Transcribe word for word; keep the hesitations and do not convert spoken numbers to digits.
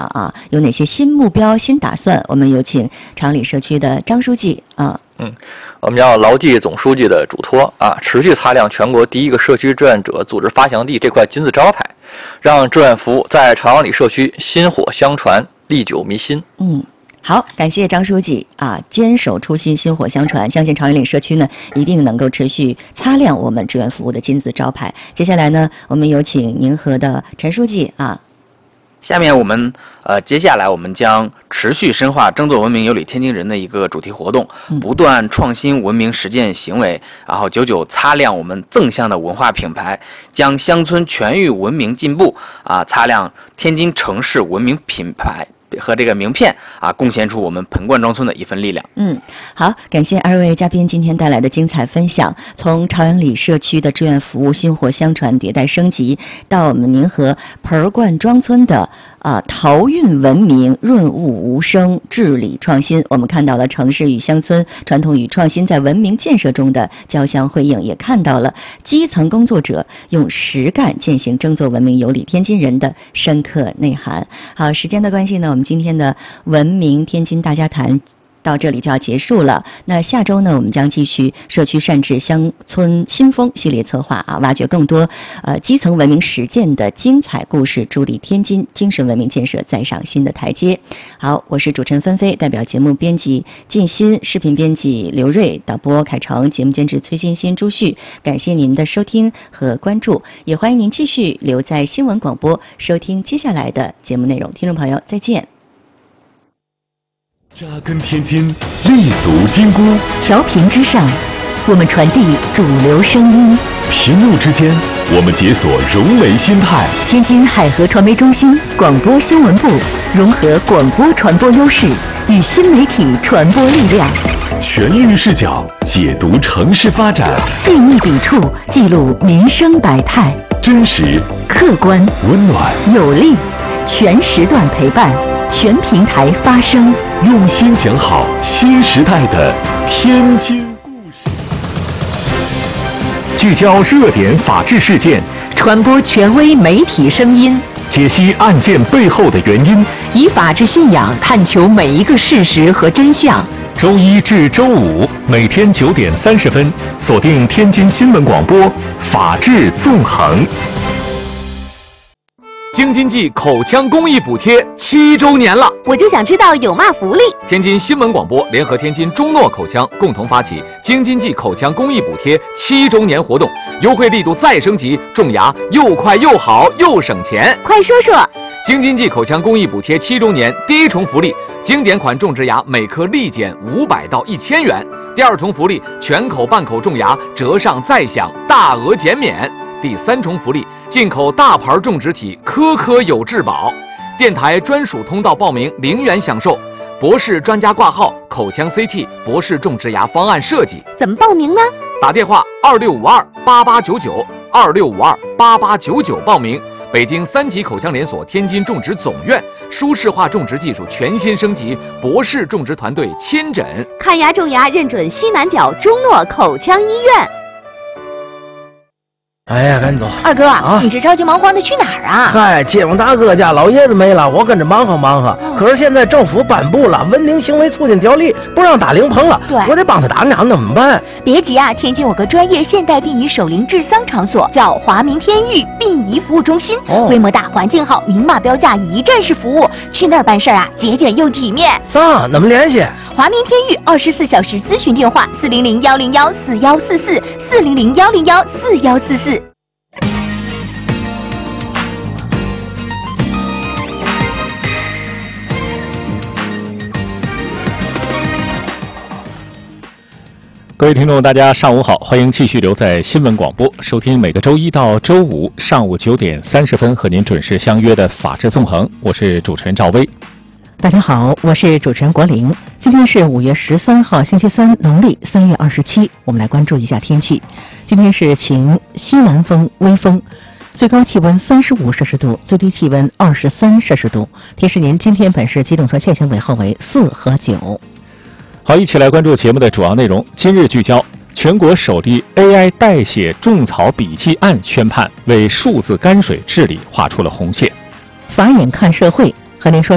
啊，有哪些新目标、新打算？我们有请长里社区的张书记啊。 嗯，我们要牢记总书记的嘱托啊，持续擦亮全国第一个社区志愿者组织发祥地这块金字招牌，让志愿服务在朝阳里社区薪火相传，历久弥新。 嗯。好，感谢张书记啊，坚守初心，薪火相传，相信朝阳里社区呢一定能够持续擦亮我们志愿服务的金字招牌。接下来呢，我们有请宁河的陈书记啊。 下面我们呃，接下来我们将持续深化争做文明有礼天津人的一个主题活动，不断创新文明实践行为，然后久久擦亮我们正向的文化品牌，将乡村全域文明进步啊，擦亮天津城市文明品牌和这个名片啊，贡献出我们盆灌庄村的一份力量。 嗯，好，感谢二位嘉宾今天带来的精彩分享。从朝阳里社区的志愿服务薪火相传、迭代升级，到我们宁河盆灌庄村的啊陶韵文明、润物无声、治理创新，我们看到了城市与乡村、传统与创新在文明建设中的交相辉映，也看到了基层工作者用实干践行争做文明有礼天津人的深刻内涵。好，时间的关系呢，我们今天的文明天津大家谈到这里就要结束了。那下周呢，我们将继续社区善治乡村新风系列策划啊，挖掘更多呃基层文明实践的精彩故事，助力天津精神文明建设再上新的台阶。好，我是主持人芬飞，代表节目编辑靳鑫，视频编辑刘瑞，导播凯成，节目监制崔欣欣、朱旭。感谢您的收听和关注，也欢迎您继续留在新闻广播收听接下来的节目内容。听众朋友，再见。 扎根天津，立足金箍， 调频之上，我们传递主流声音； 屏幕之间，我们解锁融媒心态。 天津海河传媒中心广播新闻部融合广播传播优势与新媒体传播力量， 全域视角解读城市发展， 细腻笔触记录民生百态， 真实、 客观、 温暖、 有力，全时段陪伴，全平台发声， 用心讲好新时代的天津故事，聚焦热点法治事件， 传播权威媒体声音， 解析案件背后的原因， 以法治信仰探求每一个事实和真相。 周一至周五每天九点三十分，锁定天津新闻广播《法治纵横》。 京津冀口腔公益补贴七周年了， 我就想知道有嘛福利。 天津新闻广播联合天津中诺口腔共同发起京津冀口腔公益补贴七周年活动，优惠力度再升级，种牙又快又好又省钱。 快说说， 京津冀口腔公益补贴七周年第一重福利，经典款种植牙每颗立减五百到一千元；第二重福利，全口半口种牙折上再享，大额减免。第三重福利，进口大牌种植体，颗颗有质保。电台专属通道报名零元享受，博士专家挂号，口腔 C T 博士种植牙方案设计。 怎么报名呢？ 打电话二六五二八八九九二六五二八八九九报名。北京三级口腔连锁天津种植总院舒适化种植技术全新升级，博士种植团队亲诊看牙种牙，认准西南角中诺口腔医院。 哎呀，赶紧走！ 二哥啊，你这着急忙慌的去哪儿啊？ 嗨，街坊大哥家老爷子没了，我跟着忙活忙活。哦、可是现在政府颁布了《文明行为促进条例》，不让打灵棚了。 对， 我得帮他打呢，怎么办？ 别急啊，天津有个专业现代殡仪守灵治丧场所，叫华明天域殡仪服务中心，哦、规模大，环境好，明码标价，一站式服务。去那儿办事啊，节俭又体面。 啥？怎么联系？ 华明天域二十四小时咨询电话：四零零幺零幺四幺四四四零零幺零幺四幺四四。 各位听众，大家上午好，欢迎继续留在新闻广播，收听每个周一到周五上午九点三十分和您准时相约的《法治纵横》，我是主持人赵薇。 大家好，我是主持人国玲。今天是五月十三号，星期三，农历三月二十七。我们来关注一下天气。今天是晴，西南风微风，最高气温三十五摄氏度，最低气温二十三摄氏度。提示您，今天本市机动车限行尾号为四和九。 好，一起来关注节目的主要内容。今日聚焦：全国首例 A I 代写种草笔记案宣判，为数字泔水治理画出了红线。 法眼看社会，和您说。